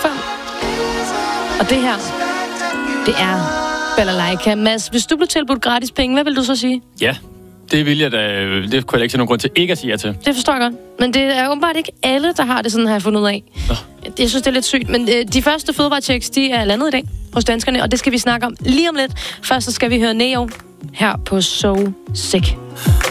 før. Og det her, det er Balalaika. Mads, hvis du blev tilbudt gratis penge, hvad vil du så sige? Ja, det vil jeg da. Det kunne jeg ikke se nogen grund til ikke at sige ja til. Det forstår jeg godt. Men det er åbenbart ikke alle, der har det sådan, har jeg fundet ud af. Jeg synes, det er lidt sygt. Men de første fødevarechecks, de er landet i dag hos danskerne, og det skal vi snakke om lige om lidt. Først så skal vi høre Neo her på So Sick.